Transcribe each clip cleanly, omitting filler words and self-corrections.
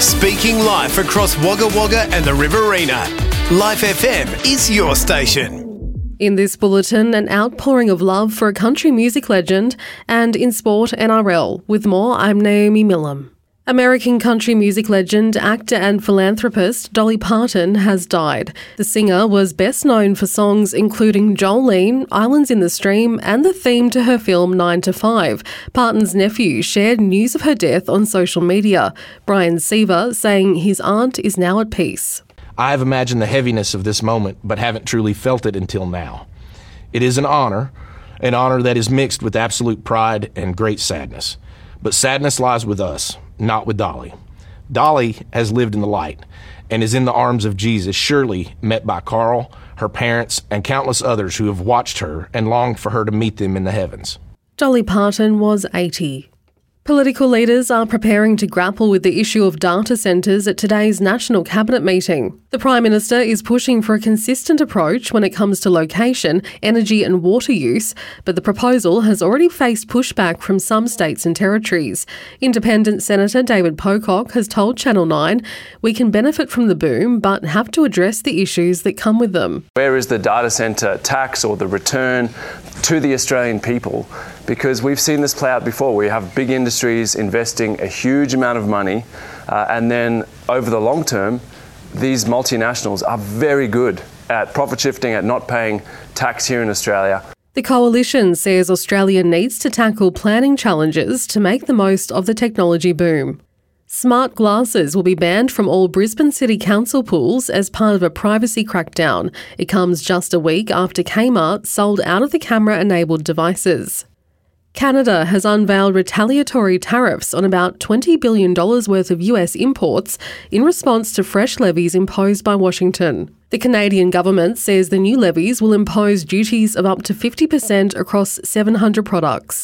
Speaking live across Wagga Wagga and the Riverina, Life FM is your station. In this bulletin, an outpouring of love for a country music legend, and in sport, NRL. With more, I'm Naomi Millam. American country music legend, actor and philanthropist Dolly Parton has died. The singer was best known for songs including Jolene, Islands in the Stream and the theme to her film 9 to 5. Parton's nephew shared news of her death on social media. Brian Seaver saying his aunt is now at peace. I have imagined the heaviness of this moment, but haven't truly felt it until now. It is an honor that is mixed with absolute pride and great sadness. But sadness lies with us, not with Dolly. Dolly has lived in the light and is in the arms of Jesus, surely met by Carl, her parents, and countless others who have watched her and longed for her to meet them in the heavens. Dolly Parton was 80. Political leaders are preparing to grapple with the issue of data centres at today's National Cabinet meeting. The Prime Minister is pushing for a consistent approach when it comes to location, energy and water use, but the proposal has already faced pushback from some states and territories. Independent Senator David Pocock has told Channel 9, "We can benefit from the boom, but have to address the issues that come with them." Where is the data centre tax or the return to the Australian people? Because we've seen this play out before. We have big industries investing a huge amount of money, and then over the long term, these multinationals are very good at profit shifting, at not paying tax here in Australia. The coalition says Australia needs to tackle planning challenges to make the most of the technology boom. Smart glasses will be banned from all Brisbane City Council pools as part of a privacy crackdown. It comes just a week after Kmart sold out of the camera-enabled devices. Canada has unveiled retaliatory tariffs on about $20 billion worth of US imports in response to fresh levies imposed by Washington. The Canadian government says the new levies will impose duties of up to 50% across 700 products.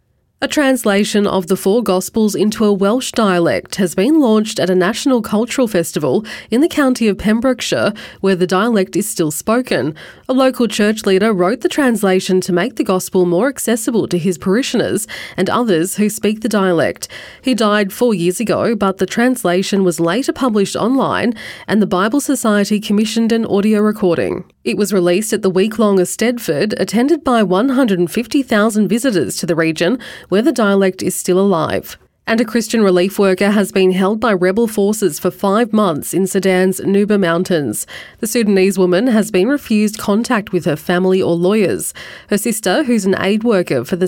A translation of the Four Gospels into a Welsh dialect has been launched at a national cultural festival in the county of Pembrokeshire, where the dialect is still spoken. A local church leader wrote the translation to make the gospel more accessible to his parishioners and others who speak the dialect. He died 4 years ago, but the translation was later published online, and the Bible Society commissioned an audio recording. It was released at the week-long Eisteddfod, attended by 150,000 visitors to the region, where the dialect is still alive. And a Christian relief worker has been held by rebel forces for 5 months in Sudan's Nuba Mountains. The Sudanese woman has been refused contact with her family or lawyers. Her sister, who's an aid worker for the